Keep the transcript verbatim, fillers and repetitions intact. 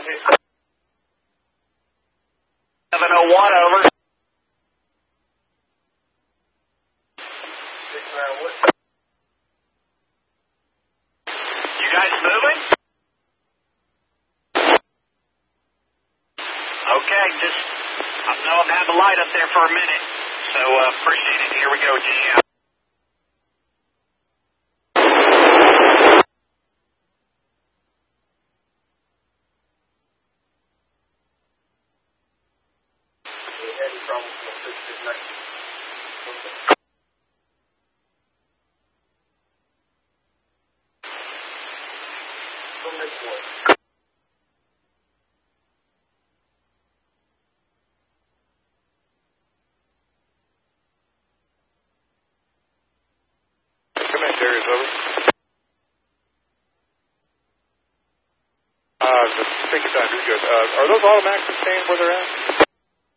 seven oh one, over. You guys moving? Okay, just, I know I've had the light up there for a minute, so uh, appreciate it. Here we go, G M. Command Darius, over. Uh, take your time, you're good. Uh, are those automatics staying where they're at?